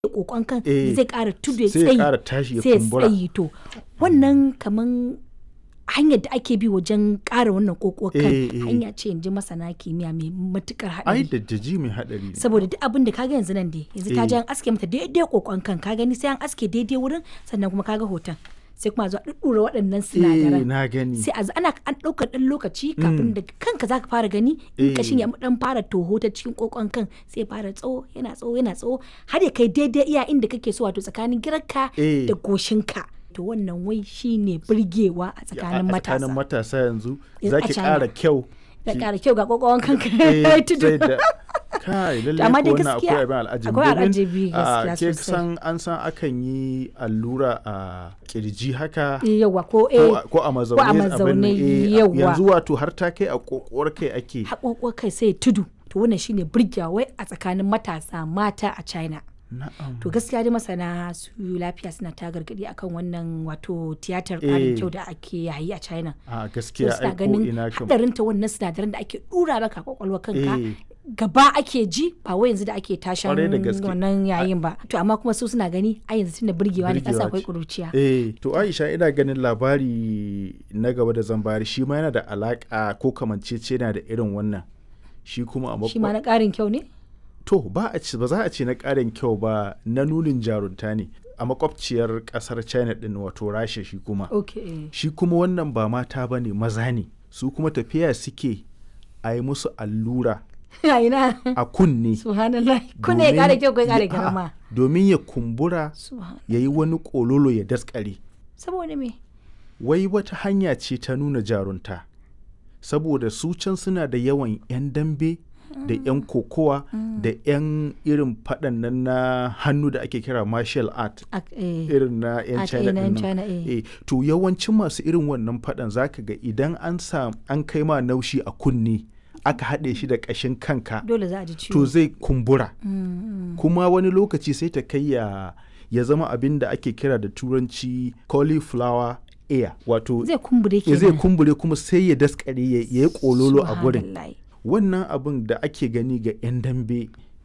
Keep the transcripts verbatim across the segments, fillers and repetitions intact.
kokon kan Eh, zai ƙara tudu ya sai ya tsayi ƙara tashi ya sai ya kumbura. tsayi to wannan kaman hanyar da ake bi wajen ƙara wannan kokon kan Eh, eh. hanya ce in ji masana kimiyya mai matukar ai haɗari da jaji mai haɗari ne. saboda duk abin da kaga yanzu nan dai yanzu ta Eh. je an aske mata daidai kokon kan ka gani sai an aske daidai wurin sannan kuma kaga hoton sai kuma a zo a ɗuɗɗura waɗannan Eh, sinadaran na gani. sai a zo ana an ɗaukar ɗan lokaci kafin da kanka zaka fara gani in Eh. kashin ya ɗan fara toho ta cikin kokon kan sai ya fara tsawo yana tsawo yana tsawo har ya kai daidai iya inda kake so wato tsakanin girarka Eh. da goshinka to wannan wai shine burgewa a tsakanin a matasa tsakanin matasa yanzu Yanzu za a ki China. ƙara kyau. da ki- ƙara kyau ga kokon kanka eh, tudu sai da kai lalle Amma ko dai wannan gaskiya akwai abin al'ajabi akwai domin, al'ajabi a, gaskiya ke sosai. san an san akan yi allura a kirji haka yawa ko ko eh a- ko a mazaune ko a abin nan, mazaune, eh, yawa. yanzu wato har ta kai a kokowar kai ake haƙoƙo kai sai tudu to wannan shine burgewa wai a tsakanin matasa mata a China na'am to gaskiya dai masana su lafiya suna ta gargadi akan wannan wato tiyatar ƙarin Eh. kyau da ake yayi a China a to gaskiya suna ai ko ganin ina kam hadarin ta wannan sinadaran da ake dura maka kwakwalwa kanka Eh. gaba ake ji ba wai yanzu da ake tashan Kwarai da gaske. wannan yayin ba to amma kuma su suna gani a yanzu tunda burgewa ne kasa Burgewa akwai ce. kuruciya eh to Aisha ina ganin labari na gaba da zan bayar shi ma yana da alaka ko kamancece yana da irin wannan shi kuma a shi ma makwa na ƙarin kyau ne to ba a ci ba za a ce na ƙarin kyau ba na nunin jarunta ne a makwabciyar ƙasar China din wato Rasha shi kuma okay shi kuma wannan ba mata ba ne maza ne su kuma tafiya suke a yi musu allura a ina a kunne subhanallah kunne ya domin ƙara kyau ko ya ƙara ya- girma a'a, domin ya kumbura subhanallah ya yi wani kololo ya daskare saboda me wai wata hanya ce ta nuna jarunta saboda su can suna da yawan 'yan dambe da 'yan kokowa da 'yan irin faɗan nan na hannu da ake kira martial art Ak- eh. irin na 'yan Art, China eh, na 'yan ɗin nan. China, eh. Eh, to yawancin masu irin wannan faɗan zaka ga idan an sa an kai ma naushi a kunne aka haɗe shi da ƙashin kanka dole za a ji ciwo to zai kumbura Mm, mm. kuma wani lokaci sai ta kai ya ya zama abin da ake kira da turanci cauliflower ear wato zai kumbure ya ke zai kumbure kuma sai ya daskare ya ya yi kololo a gurin Subhanallah. wannan abin da ake gani ga 'yan dambe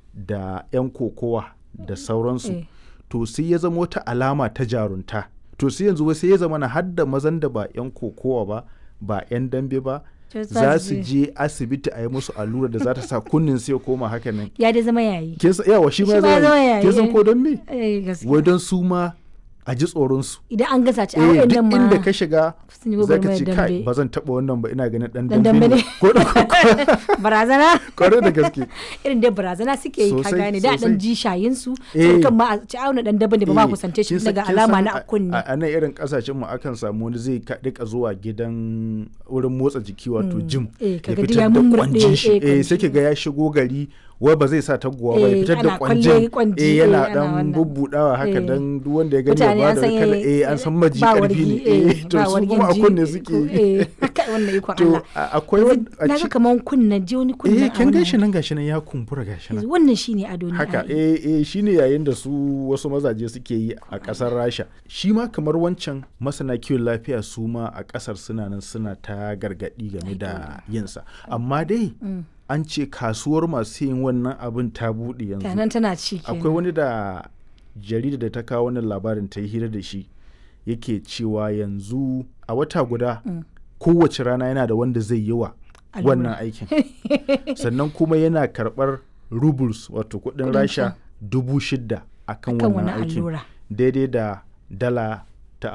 da 'yan kokowa da sauransu Eh. to sai ya zama wata alama ta jarunta to sai yanzu wai sai ya zama na hadda mazan da ba 'yan kokowa ba ba 'yan dambe ba To za su su je asibiti a yi musu allura da za ta sa kunnin sai ya koma haka nan ya dai zama yayi kin san yawa shi ma Shi ma ya ya zama zama yayi. kin san ko don me eh gaskiya wai don su ma a ji tsoron su idan an gasa ci a eh wayannan duk ma inda ka shiga sun yi za ka gwagwarmayar ce kai dambe. ba zan taɓa wannan ba ina ganin dan Dan dambe dambe ne ne. ko da barazana kwarai da gaske irin dai barazana suke yi ka Sosai, gane da dan sosai. ji shayin su Eh. sai kan ma a ci auna dan daban da ba ma Eh, kusance shi kin san- daga kin alama san na a- kunne a a nan irin kasashen mu akan samu wani zai ka- rika zuwa gidan wurin motsa jiki wato gym Eh, kaga ya duk fitar ya da mummurɗe, kwanjin shi eh, eh kwanji. sai ki ga ya shigo gari wai ba zai sa taguwa ba ya Eh, fitar da ana kwalle kwanjin kwanji, eh eh, yana ana dan wannan. bubbudawa haka Eh. dan duk wanda ya gani ya mutane ba an da san kala eh, eh an san maji ba karfi wargi, ne eh, eh to ba su wargin kuma a ji, kunne eh, suke ko- eh kai wannan ikon to Allah a- akwai wani a na ga ci- kaman kunna ji wani kunna eh a kin wannan gashi nan gashi nan ya kumbura gashi nan wannan shine ado ne haka ai. eh eh shine yayin da su wasu mazaje suke yi a kasar Rasha shi ma kamar wancan masana kiwon lafiya su ma a kasar suna nan suna ta gargadi game da yinsa amma dai an ce kasuwar masu yin wannan abin ta buɗe yanzu tanan tana ci kenan. akwai wani da jarida da ta kawo wannan labarin ta yi hira da shi yake cewa yanzu a wata guda kowace rana yana da wanda zai yi wa Allura. wannan aikin sannan kuma yana karɓar rubles wato kuɗin Kuɗin rasha can. dubu shida akan Akan wannan wannan aikin allura. daidai da dala